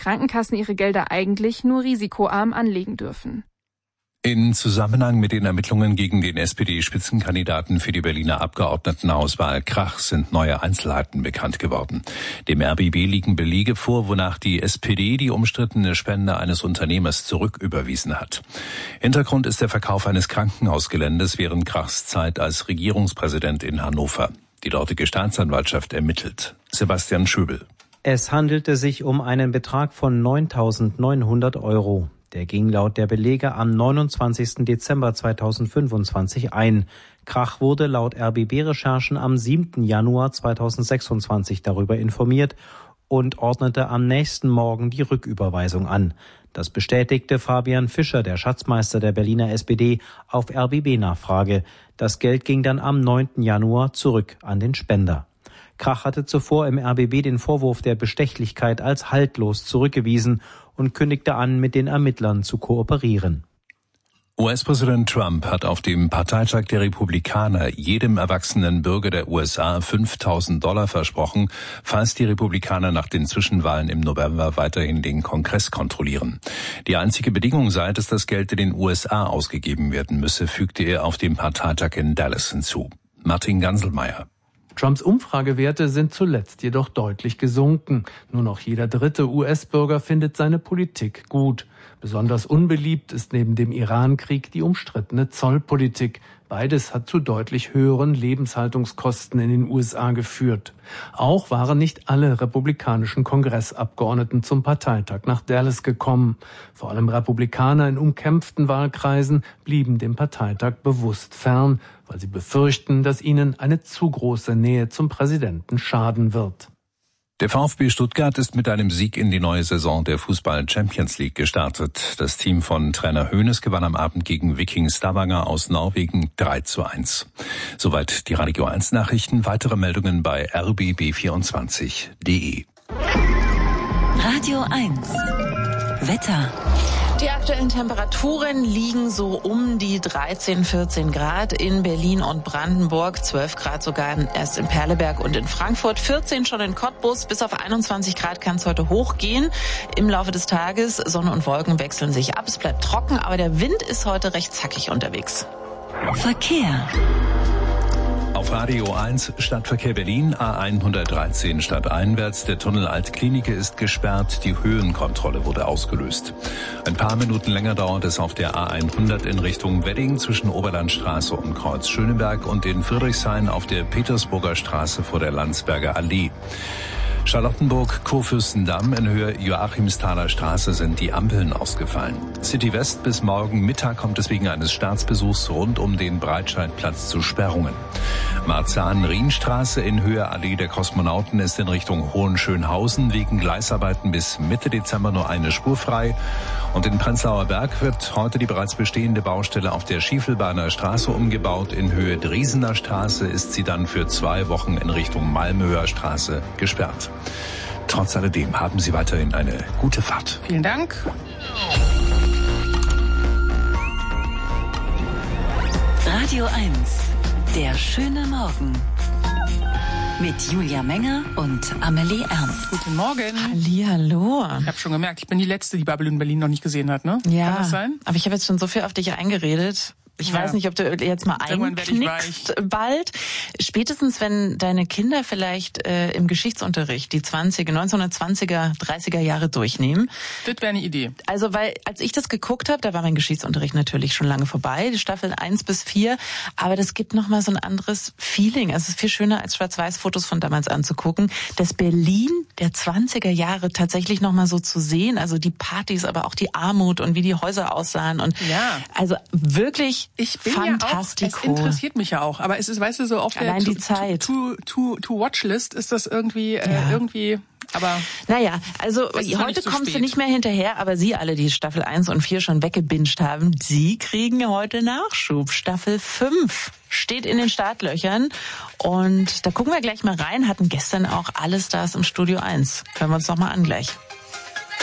Krankenkassen ihre Gelder eigentlich nur risikoarm anlegen dürfen. In Zusammenhang mit den Ermittlungen gegen den SPD-Spitzenkandidaten für die Berliner Abgeordnetenhauswahl Krach sind neue Einzelheiten bekannt geworden. Dem RBB liegen Belege vor, wonach die SPD die umstrittene Spende eines Unternehmers zurücküberwiesen hat. Hintergrund ist der Verkauf eines Krankenhausgeländes während Krachs Zeit als Regierungspräsident in Hannover. Die dortige Staatsanwaltschaft ermittelt. Sebastian Schöbel. Es handelte sich um einen Betrag von 9.900 €. Der ging laut der Belege am 29. Dezember 2025 ein. Krach wurde laut RBB-Recherchen am 7. Januar 2026 darüber informiert und ordnete am nächsten Morgen die Rücküberweisung an. Das bestätigte Fabian Fischer, der Schatzmeister der Berliner SPD, auf RBB-Nachfrage. Das Geld ging dann am 9. Januar zurück an den Spender. Krach hatte zuvor im RBB den Vorwurf der Bestechlichkeit als haltlos zurückgewiesen und kündigte an, mit den Ermittlern zu kooperieren. US-Präsident Trump hat auf dem Parteitag der Republikaner jedem erwachsenen Bürger der USA $5.000 versprochen, falls die Republikaner nach den Zwischenwahlen im November weiterhin den Kongress kontrollieren. Die einzige Bedingung sei, dass das Geld in den USA ausgegeben werden müsse, fügte er auf dem Parteitag in Dallas hinzu. Martin Ganselmeier. Trumps Umfragewerte sind zuletzt jedoch deutlich gesunken. Nur noch jeder dritte US-Bürger findet seine Politik gut. Besonders unbeliebt ist neben dem Iran-Krieg die umstrittene Zollpolitik. Beides hat zu deutlich höheren Lebenshaltungskosten in den USA geführt. Auch waren nicht alle republikanischen Kongressabgeordneten zum Parteitag nach Dallas gekommen. Vor allem Republikaner in umkämpften Wahlkreisen blieben dem Parteitag bewusst fern, weil sie befürchten, dass ihnen eine zu große Nähe zum Präsidenten schaden wird. Der VfB Stuttgart ist mit einem Sieg in die neue Saison der Fußball-Champions League gestartet. Das Team von Trainer Hoeneß gewann am Abend gegen Viking Stavanger aus Norwegen 3:1. Soweit die Radio 1 Nachrichten. Weitere Meldungen bei rbb24.de. Radio 1 Wetter. Die aktuellen Temperaturen liegen so um die 13, 14 Grad in Berlin und Brandenburg, 12 Grad sogar erst in Perleberg und in Frankfurt, 14 schon in Cottbus, bis auf 21 Grad kann es heute hochgehen. Im Laufe des Tages, Sonne und Wolken wechseln sich ab, es bleibt trocken, aber der Wind ist heute recht zackig unterwegs. Verkehr. Auf Radio 1 Stadtverkehr Berlin, A113 stadteinwärts. Der Tunnel Altklinike ist gesperrt, die Höhenkontrolle wurde ausgelöst. Ein paar Minuten länger dauert es auf der A100 in Richtung Wedding zwischen Oberlandstraße und Kreuz Schöneberg und in Friedrichshain auf der Petersburger Straße vor der Landsberger Allee. Charlottenburg, Kurfürstendamm in Höhe Joachimsthaler Straße sind die Ampeln ausgefallen. City West bis morgen Mittag kommt es wegen eines Staatsbesuchs rund um den Breitscheidplatz zu Sperrungen. Marzahn-Rienstraße in Höhe Allee der Kosmonauten ist in Richtung Hohenschönhausen wegen Gleisarbeiten bis Mitte Dezember nur eine Spur frei. Und in Prenzlauer Berg wird heute die bereits bestehende Baustelle auf der Schiefelbeiner Straße umgebaut. In Höhe Driesener Straße ist sie dann für 2 Wochen in Richtung Malmöer Straße gesperrt. Trotz alledem haben Sie weiterhin eine gute Fahrt. Vielen Dank. Radio 1, der schöne Morgen. Mit Julia Menger und Amelie Ernst. Guten Morgen. Hallihallo. Ich habe schon gemerkt, ich bin die Letzte, die Babylon Berlin noch nicht gesehen hat, ne? Ja, kann das sein? Aber ich habe jetzt schon so viel auf dich eingeredet. Ich weiß nicht, ob du jetzt mal einknickst bald. Spätestens, wenn deine Kinder vielleicht im Geschichtsunterricht die 1920er, 30er Jahre durchnehmen. Das wäre eine Idee. Also, weil als ich das geguckt habe, da war mein Geschichtsunterricht natürlich schon lange vorbei, die Staffeln 1 bis 4. Aber das gibt nochmal so ein anderes Feeling. Also es ist viel schöner, als Schwarz-Weiß-Fotos von damals anzugucken. Das Berlin der 20er Jahre tatsächlich nochmal so zu sehen. Also die Partys, aber auch die Armut und wie die Häuser aussahen. Und ja. Also wirklich ich bin Fantastico. Ja auch, es interessiert mich ja auch, aber es ist, weißt du, so auf allein der die Zeit. To-Watch-List ist das irgendwie, aber... Naja, also heute kommst du nicht mehr hinterher, aber Sie alle, die Staffel 1 und 4 schon weggebinged haben, Sie kriegen heute Nachschub. Staffel 5 steht in den Startlöchern und da gucken wir gleich mal rein, hatten gestern auch alle Stars im Studio 1. Hören wir uns doch mal an gleich.